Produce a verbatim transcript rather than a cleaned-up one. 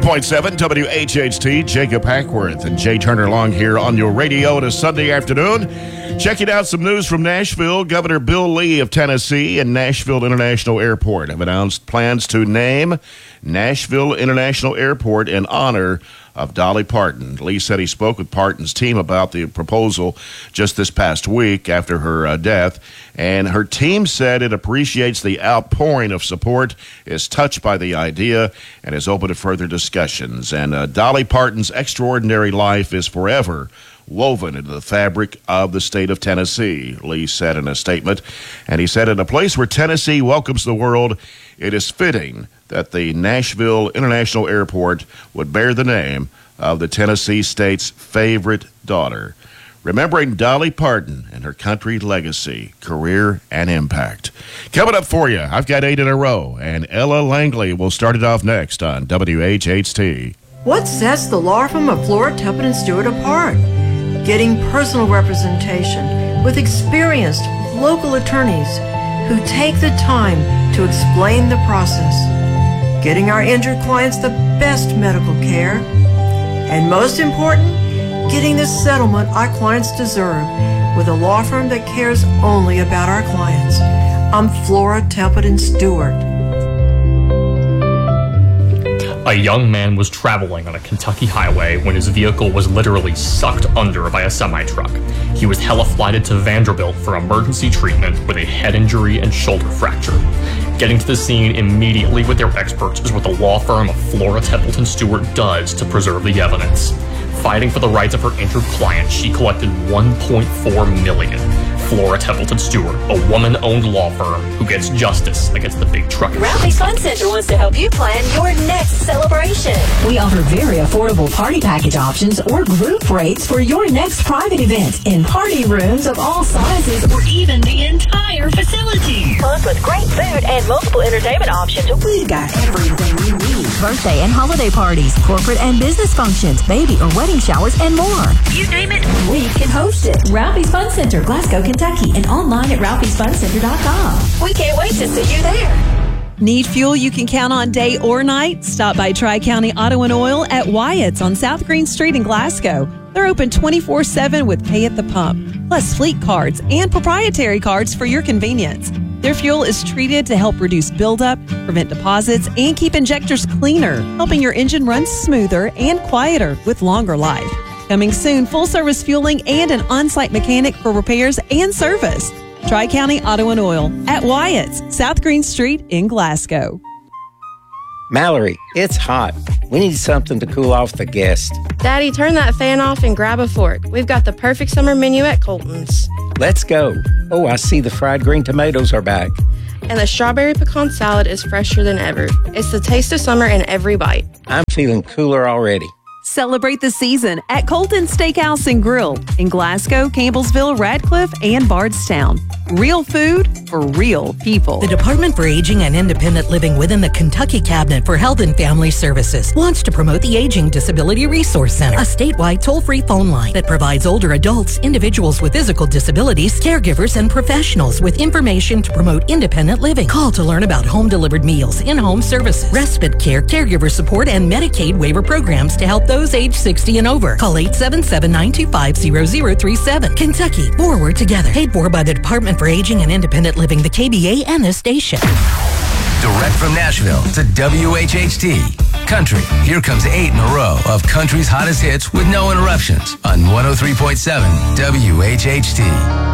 point seven W H H T, Jacob Hackworth and Jay Turner Long here on your radio on a Sunday afternoon. Checking out some news from Nashville. Governor Bill Lee of Tennessee and Nashville International Airport have announced plans to name Nashville International Airport in honor of Dolly Parton. Lee said he spoke with Parton's team about the proposal just this past week after her uh, death, and her team said it appreciates the outpouring of support, is touched by the idea, and is open to further discussions. And uh, Dolly Parton's extraordinary life is forever woven into the fabric of the state of Tennessee, Lee said in a statement. And he said, in a place where Tennessee welcomes the world, it is fitting that the Nashville International Airport would bear the name of the Tennessee state's favorite daughter, remembering Dolly Parton and her country legacy, career, and impact. Coming up for you, I've got eight in a row, and Ella Langley will start it off next on W H H T. What sets the law firm of Flora, Teppan and Stewart apart? Getting personal representation with experienced local attorneys who take the time to explain the process, getting our injured clients the best medical care, and most important, getting the settlement our clients deserve with a law firm that cares only about our clients. I'm Flora, Teppan and Stewart. A young man was traveling on a Kentucky highway when his vehicle was literally sucked under by a semi-truck. He was heli-flighted to Vanderbilt for emergency treatment with a head injury and shoulder fracture. Getting to the scene immediately with their experts is what the law firm of Flora, Templeton Stewart does to preserve the evidence. Fighting for the rights of her injured client, she collected one point four million dollars. Flora Templeton Stewart, a woman-owned law firm who gets justice against the big truckers. Ralphie's Fun Center wants to help you plan your next celebration. We offer very affordable party package options or group rates for your next private event in party rooms of all sizes or even the entire facility. Plus, with great food and multiple entertainment options, we've got everything you need. Birthday and holiday parties, corporate and business functions, baby or wedding showers, and more. You name it, we can host it. Ralphie's Fun Center, Glasgow, Kentucky, and online at ralphies fun center dot com. We can't wait to see you there. Need fuel you can count on day or night? Stop by Tri-County Auto and Oil at Wyatt's on South Green Street in Glasgow. They're open twenty-four seven with pay at the pump, plus fleet cards and proprietary cards for your convenience. Their fuel is treated to help reduce buildup, prevent deposits, and keep injectors cleaner, helping your engine run smoother and quieter with longer life. Coming soon, full-service fueling and an on-site mechanic for repairs and service. Tri-County Auto and Oil at Wyatt's, South Green Street in Glasgow. Mallory, it's hot. We need something to cool off the guests. Daddy, turn that fan off and grab a fork. We've got the perfect summer menu at Colton's. Let's go. Oh, I see the fried green tomatoes are back. And the strawberry pecan salad is fresher than ever. It's the taste of summer in every bite. I'm feeling cooler already. Celebrate the season at Colton Steakhouse and Grill in Glasgow, Campbellsville, Radcliffe, and Bardstown. Real food for real people. The Department for Aging and Independent Living within the Kentucky Cabinet for Health and Family Services wants to promote the Aging Disability Resource Center, a statewide toll-free phone line that provides older adults, individuals with physical disabilities, caregivers, and professionals with information to promote independent living. Call to learn about home-delivered meals, in-home services, respite care, caregiver support, and Medicaid waiver programs to help those age sixty and over. Call eight seven seven, nine two five, zero zero three seven. Kentucky, forward together. Paid for by the Department for Aging and Independent Living, the K B A, and this station. Direct from Nashville to W H H T. Country. Here comes eight in a row of country's hottest hits with no interruptions on one oh three point seven W H H T.